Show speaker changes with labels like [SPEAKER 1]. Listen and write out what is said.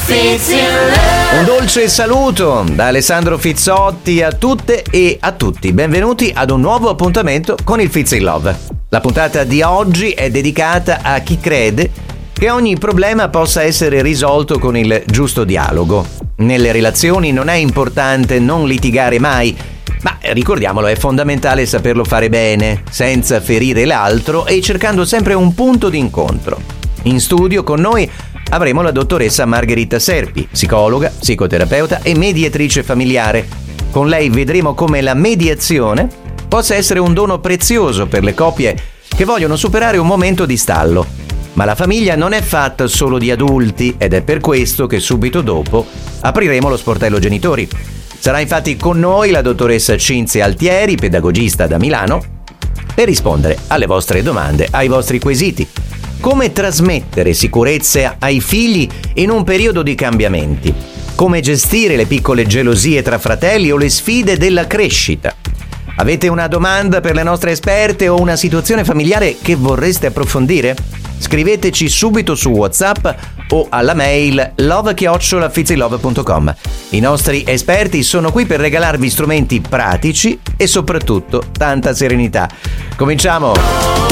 [SPEAKER 1] Un dolce saluto da Alessandro Fizzotti a tutte e a tutti. Benvenuti ad un nuovo appuntamento con il Fizz in Love. La puntata di oggi è dedicata a chi crede che ogni problema possa essere risolto con il giusto dialogo. Nelle relazioni non è importante non litigare mai, ma ricordiamolo, è fondamentale saperlo fare bene, senza ferire l'altro e cercando sempre un punto d'incontro. In studio con noi avremo la dottoressa Margherita Serpi, psicologa, psicoterapeuta e mediatrice familiare. Con lei vedremo come la mediazione possa essere un dono prezioso per le coppie che vogliono superare un momento di stallo. Ma la famiglia non è fatta solo di adulti ed è per questo che subito dopo apriremo lo sportello genitori. Sarà infatti con noi la dottoressa Cinzia Altieri, pedagogista da Milano, per rispondere alle vostre domande, ai vostri quesiti. Come trasmettere sicurezza ai figli in un periodo di cambiamenti? Come gestire le piccole gelosie tra fratelli o le sfide della crescita? Avete una domanda per le nostre esperte o una situazione familiare che vorreste approfondire? Scriveteci subito su WhatsApp o alla mail love@fizzilove.com. I nostri esperti sono qui per regalarvi strumenti pratici e soprattutto tanta serenità. Cominciamo!